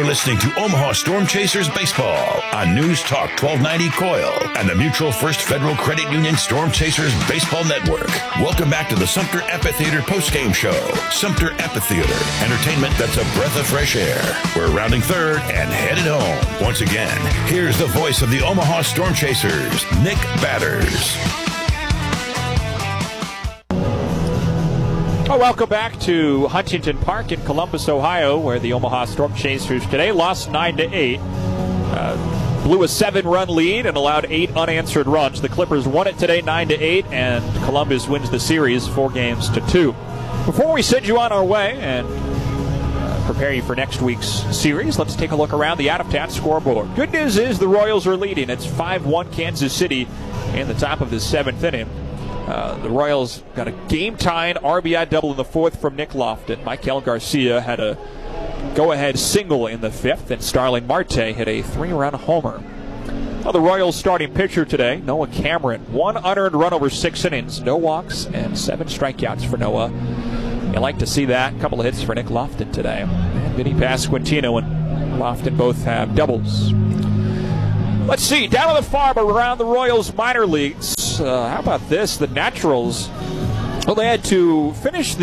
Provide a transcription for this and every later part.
listening to Omaha Storm Chasers Baseball on News Talk 1290 COIL and the Mutual First Federal Credit Union Storm Chasers Baseball Network. Welcome back to the Sumter Amphitheater postgame show. Sumter Amphitheater, entertainment that's a breath of fresh air. We're rounding third and headed home. Once again, here's the voice of the Omaha Storm Chasers, Nick Batters. Well, welcome back to Huntington Park in Columbus, Ohio, where the Omaha Storm Chasers today lost 9-8. Blew a 7-run lead and allowed 8 unanswered runs. The Clippers won it today 9-8, and Columbus wins the series 4-2. Before we send you on our way and prepare you for next week's series, let's take a look around the out-of-town scoreboard. Good news is the Royals are leading. It's 5-1 Kansas City in the top of the 7th inning. The Royals got a game-tying RBI double in the 4th from Nick Lofton. Michael Garcia had a go-ahead single in the 5th, and Starling Marte hit a 3-run homer. Well, the Royals starting pitcher today, Noah Cameron. 1 unearned run over 6 innings, no walks, and 7 strikeouts for Noah. You like to see that. A couple of hits for Nick Lofton today. And Vinny Pasquantino and Lofton both have doubles. Let's see, down on the farm around the Royals minor leagues. How about this? The Naturals, well, they had to finish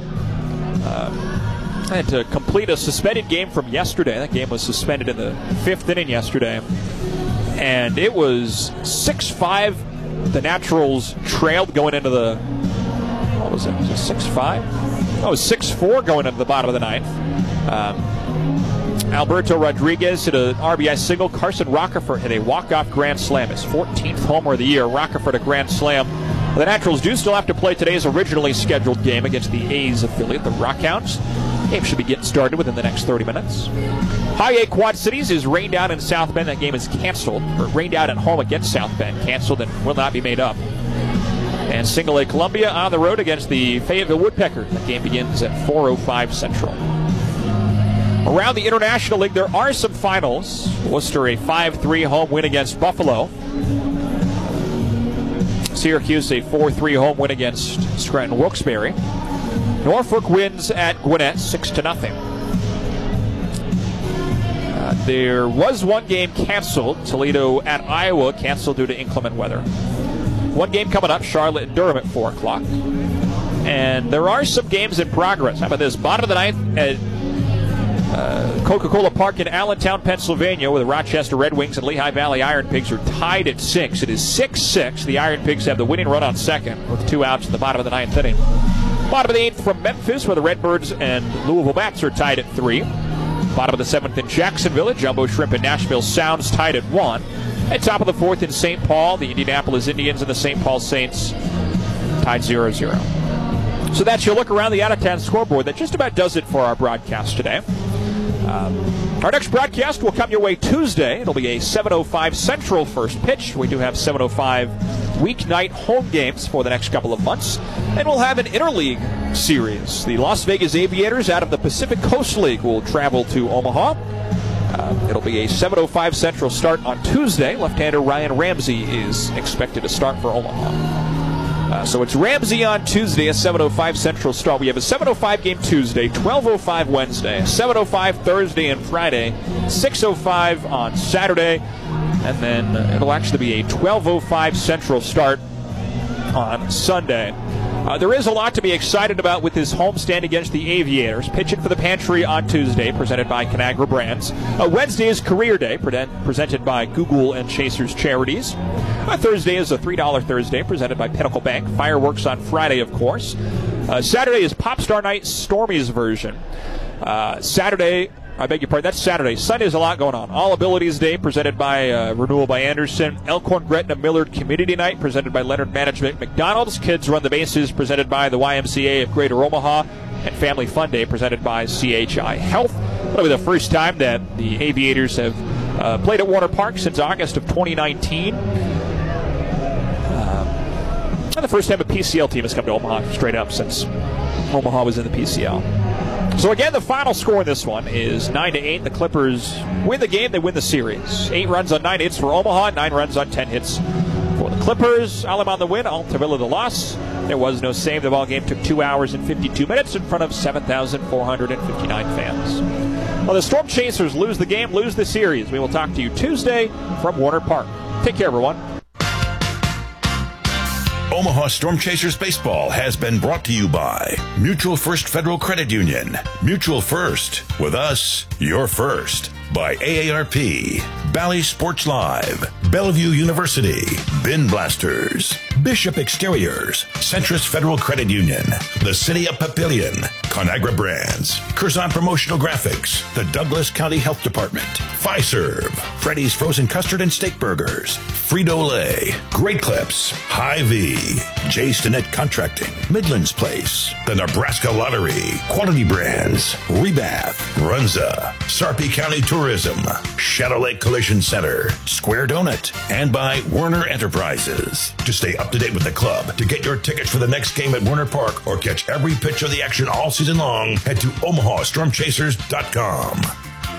had to complete a suspended game from yesterday. That game was suspended in the 5th inning yesterday. And it was 6-5. The Naturals trailed going into the, what was it? Was it 6-5? Oh, it was 6-4 going into the bottom of the 9th. Alberto Rodriguez hit an RBI single. Carson Rockefeller hit a walk-off grand slam. His 14th homer of the year. Rockefeller a grand slam. The Naturals do still have to play today's originally scheduled game against the A's affiliate, the Rockhounds. Game should be getting started within the next 30 minutes. High A Quad Cities is rained out in South Bend. That game is canceled. Or rained out at home against South Bend. Canceled and will not be made up. And Single A Columbia on the road against the Fayetteville Woodpecker. That game begins at 4:05 Central. Around the International League, there are some finals. Worcester a 5-3 home win against Buffalo. Syracuse a 4-3 home win against Scranton Wilkes-Barre. Norfolk wins at Gwinnett 6-0. There was one game canceled. Toledo at Iowa canceled due to inclement weather. One game coming up, Charlotte and Durham at 4 o'clock. And there are some games in progress. How about this? Bottom of the 9th at Coca-Cola Park in Allentown, Pennsylvania, where the Rochester Red Wings and Lehigh Valley Iron Pigs are tied at 6. It is 6-6. The Iron Pigs have the winning run on second with 2 outs in the bottom of the 9th inning. Bottom of the 8th from Memphis, where the Redbirds and Louisville Bats are tied at 3. Bottom of the 7th in Jacksonville, Jumbo Shrimp and Nashville Sounds tied at 1. At top of the 4th in St. Paul, the Indianapolis Indians and the St. Paul Saints tied 0-0. So that's your look around the out-of-town scoreboard. That just about does it for our broadcast today. Our next broadcast will come your way Tuesday. It'll be a 7:05 Central first pitch. We do have 7:05 weeknight home games for the next couple of months. And we'll have an interleague series. The Las Vegas Aviators out of the Pacific Coast League will travel to Omaha. It'll be a 7:05 Central start on Tuesday. Left-hander Ryan Ramsey is expected to start for Omaha. So it's Ramsey on Tuesday, a 7:05 Central start. We have a 7:05 game Tuesday, 12:05 Wednesday, 7:05 Thursday and Friday, 6:05 on Saturday, and then it'll actually be a 12:05 Central start on Sunday. There is a lot to be excited about with this homestand against the Aviators. Pitching for the Pantry on Tuesday, presented by Conagra Brands. Wednesday is Career Day, presented by Google and Chasers Charities. Thursday is a $3 Thursday, presented by Pinnacle Bank. Fireworks on Friday, of course. Saturday is Popstar Night, Stormy's version. Saturday, I beg your pardon, that's Saturday. Sunday is a lot going on. All Abilities Day, presented by Renewal by Anderson. Elkhorn Gretna Millard Community Night, presented by Leonard Management McDonald's. Kids Run the Bases, presented by the YMCA of Greater Omaha. And Family Fun Day, presented by CHI Health. It'll be the first time that the Aviators have played at Warner Park since August of 2019. And the first time a PCL team has come to Omaha straight up since Omaha was in the PCL. So again, the final score in this one is 9-8. The Clippers win the game, they win the series. 8 runs on 9 hits for Omaha, 9 runs on 10 hits for the Clippers. Alem on the win, Altavilla the loss. There was no save. The ball game took 2 hours and 52 minutes in front of 7,459 fans. Well, the Storm Chasers lose the game, lose the series. We will talk to you Tuesday from Warner Park. Take care, everyone. Omaha Storm Chasers baseball has been brought to you by Mutual First Federal Credit Union. Mutual First. With us, you're first. By AARP, Bally Sports Live, Bellevue University, Bin Blasters, Bishop Exteriors, Centris Federal Credit Union, the City of Papillion, Conagra Brands, Curzon Promotional Graphics, the Douglas County Health Department, Fiserv, Freddy's Frozen Custard and Steak Burgers, Frito-Lay, Great Clips, Hy-Vee, J. Stinnett Contracting, Midlands Place, the Nebraska Lottery, Quality Brands, Rebath, Runza, Sarpy County Tourism, Shadow Lake Collision Center, Square Donut, and by Werner Enterprises. To stay up to date with the club, to get your tickets for the next game at Werner Park, or catch every pitch of the action all season long, head to OmahaStormChasers.com.